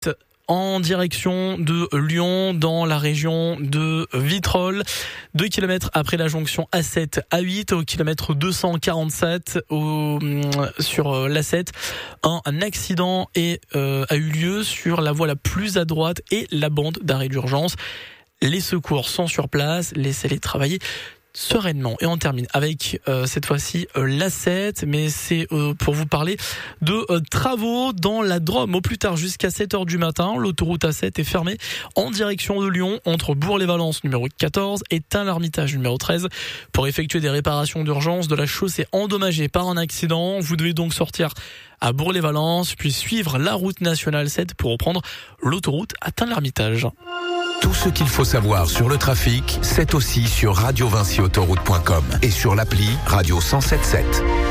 en direction de Lyon, dans la région de Vitrolles. 2 km après la jonction A7-A8, au kilomètre 247 sur l'A7. Un accident a eu lieu sur la voie la plus à droite et la bande d'arrêt d'urgence. Les secours sont sur place, laissez-les travailler sereinement. Et on termine avec cette fois-ci l'A7, mais c'est pour vous parler de travaux dans la Drôme. Au plus tard, jusqu'à 7h du matin, l'autoroute A7 est fermée en direction de Lyon, entre Bourg-les-Valences numéro 14 et Tain-l'Hermitage numéro 13, pour effectuer des réparations d'urgence de la chaussée endommagée par un accident. Vous devez donc sortir à Bourg-les-Valences, puis suivre la route nationale 7 pour reprendre l'autoroute à Tain-l'Hermitage. Tout ce qu'il faut savoir sur le trafic, c'est aussi sur radiovinciautoroute.com et sur l'appli Radio 107.7.